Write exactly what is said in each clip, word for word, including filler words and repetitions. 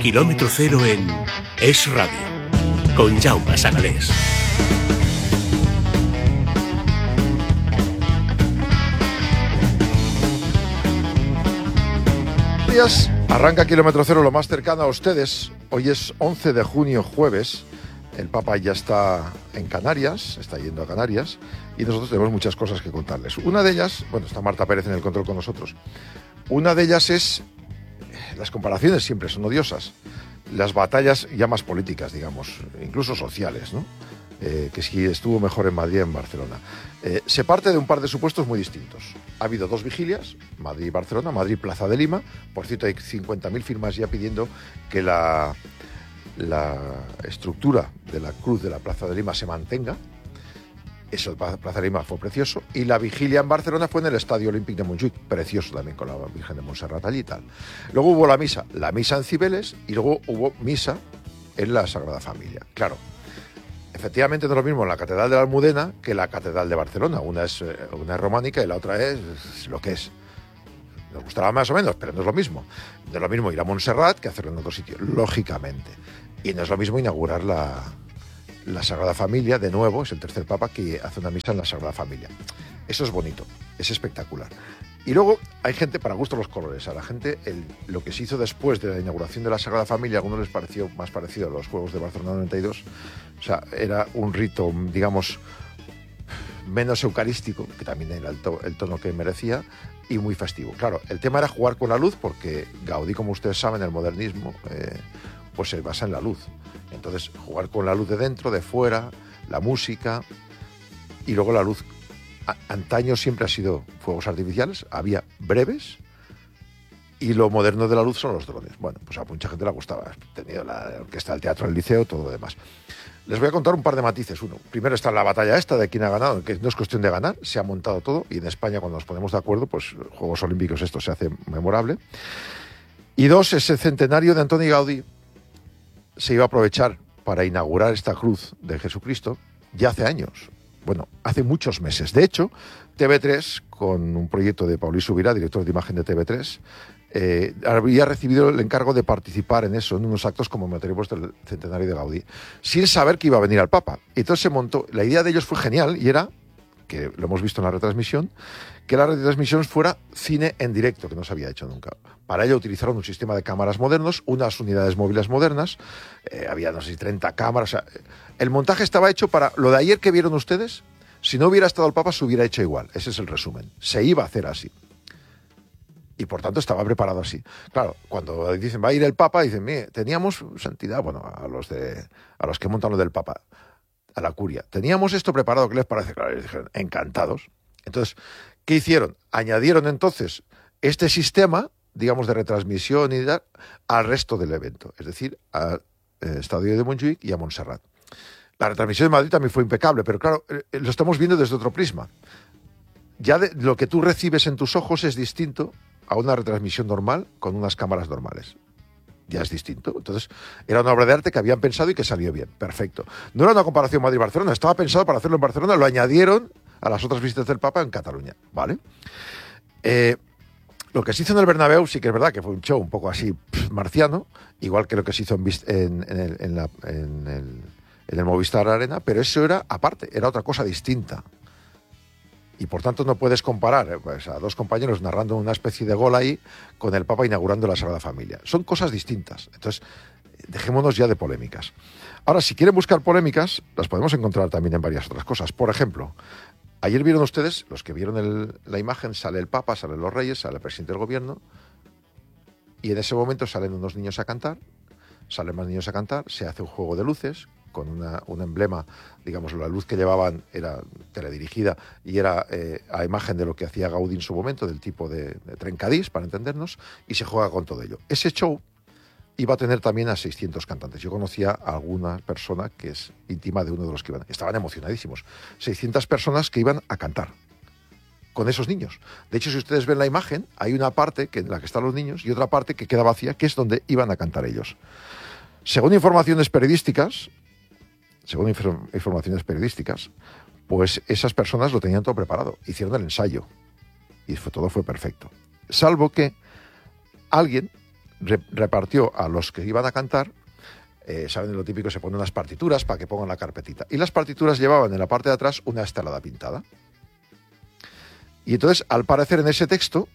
Kilómetro Cero en Es Radio, con Jaume Sagalés. Arranca Kilómetro Cero, lo más cercano a ustedes. Hoy es once de junio, jueves. El Papa ya está en Canarias, está yendo a Canarias, y nosotros tenemos muchas cosas que contarles. Una de ellas, bueno, está Marta Pérez en el control con nosotros. Una de ellas es, las comparaciones siempre son odiosas, las batallas ya más políticas, digamos, incluso sociales, ¿no? Eh, que si estuvo mejor en Madrid o en Barcelona. Eh, se parte de un par de supuestos muy distintos. Ha habido dos vigilias, Madrid y Barcelona, Madrid Plaza de Lima. Por cierto, hay cincuenta mil firmas ya pidiendo que la, la estructura de la cruz de la Plaza de Lima se mantenga. Eso de Plaza de Lima fue precioso. Y la vigilia en Barcelona fue en el Estadio Olímpic de Montjuïc, precioso también, con la Virgen de Montserrat allí y tal. Luego hubo la misa, la misa en Cibeles, y luego hubo misa en la Sagrada Familia. Claro, efectivamente no es lo mismo en la Catedral de la Almudena que la Catedral de Barcelona. Una es, una es románica y la otra es, es lo que es. Nos gustará más o menos, pero no es lo mismo. No es lo mismo ir a Montserrat que hacerlo en otro sitio, lógicamente. Y no es lo mismo inaugurar la, la Sagrada Familia, de nuevo, es el tercer Papa que hace una misa en la Sagrada Familia. Eso es bonito, es espectacular. Y luego hay gente, para gusto los colores, a la gente el, lo que se hizo después de la inauguración de la Sagrada Familia, a algunos les pareció más parecido a los Juegos de Barcelona noventa y dos, o sea, era un rito, digamos, menos eucarístico, que también era el, to, el tono que merecía, y muy festivo. Claro, el tema era jugar con la luz, porque Gaudí, como ustedes saben, el modernismo, eh, pues se basa en la luz. Entonces, jugar con la luz de dentro, de fuera, la música, y luego la luz. Antaño siempre ha sido fuegos artificiales, había breves, y lo moderno de la luz son los drones. Bueno, pues a mucha gente le gustaba. He tenido la orquesta del teatro del liceo, todo lo demás. Les voy a contar un par de matices. Uno, primero está la batalla esta de quién ha ganado, que no es cuestión de ganar, se ha montado todo, y en España, cuando nos ponemos de acuerdo, pues Juegos Olímpicos esto se hace memorable. Y dos, ese centenario de Antoni Gaudí se iba a aprovechar para inaugurar esta cruz de Jesucristo ya hace años. Bueno, hace muchos meses. De hecho, T V tres, con un proyecto de Paulí Subirá, director de imagen de T V tres, eh, había recibido el encargo de participar en eso, en unos actos conmemorativos del centenario de Gaudí, sin saber que iba a venir al Papa. Y entonces se montó, la idea de ellos fue genial, y era, que lo hemos visto en la retransmisión, que la retransmisión fuera cine en directo, que no se había hecho nunca. Para ello utilizaron un sistema de cámaras modernos, unas unidades móviles modernas, eh, había, no sé, treinta cámaras. O sea, el montaje estaba hecho para lo de ayer que vieron ustedes. Si no hubiera estado el Papa, se hubiera hecho igual. Ese es el resumen. Se iba a hacer así. Y por tanto estaba preparado así. Claro, cuando dicen va a ir el Papa, dicen, mire, teníamos santidad, bueno, a los, de, a los que montan lo del Papa, a la curia, teníamos esto preparado, ¿qué les parece? Claro, les dijeron, encantados. Entonces, ¿qué hicieron? Añadieron entonces este sistema, digamos, de retransmisión y tal, al resto del evento, es decir, al eh, Estadio de Montjuïc y a Montserrat. La retransmisión de Madrid también fue impecable, pero claro, eh, lo estamos viendo desde otro prisma. Ya de, lo que tú recibes en tus ojos es distinto a una retransmisión normal con unas cámaras normales. Ya es distinto. Entonces, era una obra de arte que habían pensado y que salió bien. Perfecto. No era una comparación Madrid-Barcelona, estaba pensado para hacerlo en Barcelona, lo añadieron a las otras visitas del Papa en Cataluña, ¿vale? Eh, lo que se hizo en el Bernabéu sí que es verdad que fue un show un poco así pff, marciano, igual que lo que se hizo en, en, en, el, en, la, en, el, en el Movistar Arena, pero eso era aparte, era otra cosa distinta. Y por tanto no puedes comparar pues, a dos compañeros narrando una especie de gol ahí con el Papa inaugurando la Sagrada Familia. Son cosas distintas. Entonces, dejémonos ya de polémicas. Ahora, si quieren buscar polémicas, las podemos encontrar también en varias otras cosas. Por ejemplo, ayer vieron ustedes, los que vieron el, la imagen, sale el Papa, salen los reyes, sale el presidente del gobierno, y en ese momento salen unos niños a cantar, salen más niños a cantar, se hace un juego de luces, con una, un emblema, digamos, la luz que llevaban era teledirigida y era eh, a imagen de lo que hacía Gaudí en su momento, del tipo de, de trencadís, para entendernos, y se juega con todo ello. Ese show iba a tener también a seiscientos cantantes. Yo conocía a alguna persona que es íntima de uno de los que iban. Estaban emocionadísimos. seiscientas personas que iban a cantar con esos niños. De hecho, si ustedes ven la imagen, hay una parte que, en la que están los niños y otra parte que queda vacía, que es donde iban a cantar ellos. Según informaciones periodísticas, según inf- informaciones periodísticas, pues esas personas lo tenían todo preparado. Hicieron el ensayo y fue, todo fue perfecto. Salvo que alguien re, repartió a los que iban a cantar, eh, saben lo típico, se ponen unas partituras para que pongan la carpetita. Y las partituras llevaban en la parte de atrás una estelada pintada. Y entonces, al parecer, en ese texto,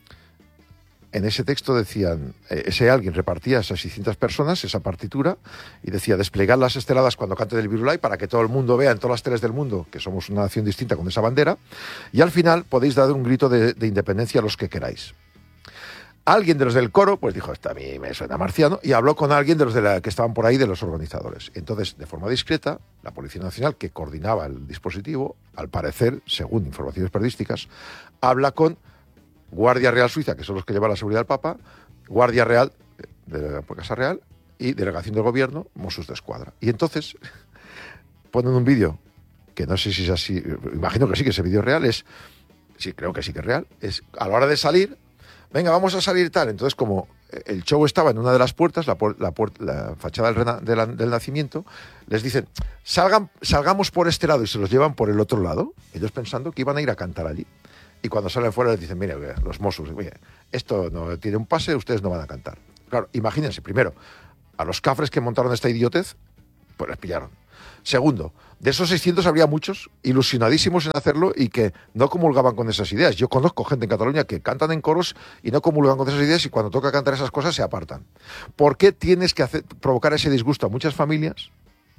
en ese texto decían, eh, ese alguien repartía a esas seiscientas personas esa partitura y decía desplegar las esteladas cuando cante del Virulai para que todo el mundo vea en todas las teles del mundo que somos una nación distinta con esa bandera, y al final podéis dar un grito de, de independencia a los que queráis. Alguien de los del coro, pues dijo, esto a mí me suena marciano, y habló con alguien de los de la, que estaban por ahí, de los organizadores. Entonces, de forma discreta, la Policía Nacional, que coordinaba el dispositivo, al parecer, según informaciones periodísticas, habla con Guardia Real Suiza, que son los que llevan la seguridad del Papa, Guardia Real de la Casa Real y Delegación del Gobierno, Mossos de Escuadra. Y entonces ponen un vídeo, que no sé si es así, imagino que sí, que ese vídeo es real, es, sí, creo que sí que es real, es a la hora de salir, venga, vamos a salir tal. Entonces, como el show estaba en una de las puertas, la, la, la fachada del, rena, de la, del nacimiento, les dicen, salgan, salgamos por este lado, y se los llevan por el otro lado, ellos pensando que iban a ir a cantar allí. Y cuando salen fuera les dicen, mire, los Mossos, oye, esto no tiene un pase, ustedes no van a cantar. Claro, imagínense, primero, a los cafres que montaron esta idiotez, pues les pillaron. Segundo, de esos seiscientos habría muchos ilusionadísimos en hacerlo y que no comulgaban con esas ideas. Yo conozco gente en Cataluña que cantan en coros y no comulgan con esas ideas, y cuando toca cantar esas cosas se apartan. ¿Por qué tienes que hacer, provocar ese disgusto a muchas familias?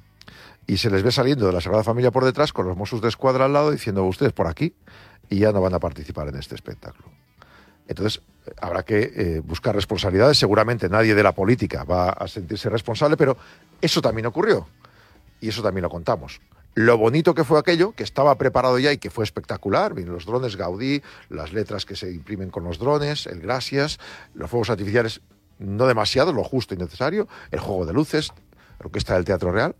Y se les ve saliendo de la Sagrada Familia por detrás con los Mossos de Escuadra al lado diciendo, ustedes por aquí, y ya no van a participar en este espectáculo. Entonces, habrá que eh, buscar responsabilidades. Seguramente nadie de la política va a sentirse responsable, pero eso también ocurrió. Y eso también lo contamos. Lo bonito que fue aquello, que estaba preparado ya y que fue espectacular. Vienen los drones Gaudí, las letras que se imprimen con los drones, el Gracias, los fuegos artificiales, no demasiado, lo justo y necesario, el juego de luces, la orquesta del Teatro Real.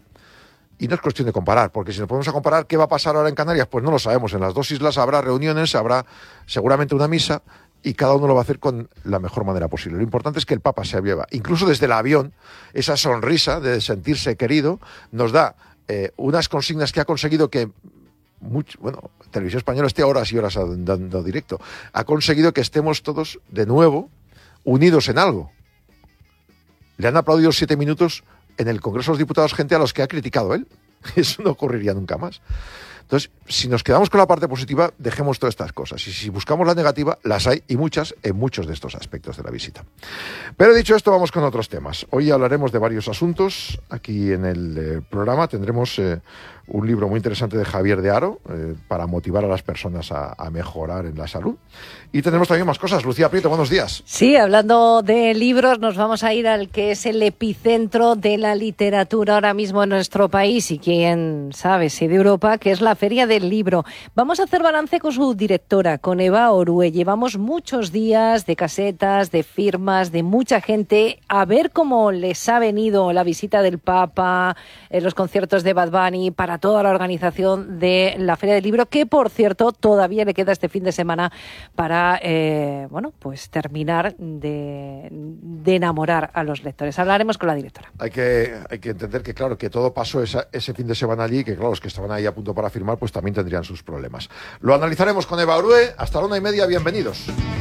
Y no es cuestión de comparar, porque si nos ponemos a comparar qué va a pasar ahora en Canarias, pues no lo sabemos. En las dos islas habrá reuniones, habrá seguramente una misa, y cada uno lo va a hacer con la mejor manera posible. Lo importante es que el Papa se avieva. Incluso desde el avión, esa sonrisa de sentirse querido nos da eh, unas consignas que ha conseguido que, mucho, bueno, Televisión Española esté horas y horas dando directo. Ha conseguido que estemos todos de nuevo unidos en algo. Le han aplaudido siete minutos en el Congreso de los Diputados gente a los que ha criticado él. Eso no ocurriría nunca más. Entonces, si nos quedamos con la parte positiva, dejemos todas estas cosas. Y si buscamos la negativa, las hay, y muchas, en muchos de estos aspectos de la visita. Pero dicho esto, vamos con otros temas. Hoy hablaremos de varios asuntos. Aquí en el eh, programa tendremos eh, un libro muy interesante de Javier de Haro, eh, para motivar a las personas a, a mejorar en la salud. Y tendremos también más cosas. Lucía Prieto, buenos días. Sí, hablando de libros, nos vamos a ir al que es el epicentro de la literatura ahora mismo en nuestro país, y quién sabe si de Europa, que es la Feria del Libro. Vamos a hacer balance con su directora, con Eva Orue. Llevamos muchos días de casetas, de firmas, de mucha gente, a ver cómo les ha venido la visita del Papa, eh, los conciertos de Bad Bunny, para toda la organización de la Feria del Libro, que por cierto todavía le queda este fin de semana para eh, bueno, pues terminar de, de enamorar a los lectores. Hablaremos con la directora. Hay que, hay que entender que, claro, que todo pasó esa, ese fin de semana allí, que claro, los que estaban ahí a punto para firmar, pues también tendrían sus problemas. Lo analizaremos con Eva Orue. Hasta la una y media, bienvenidos.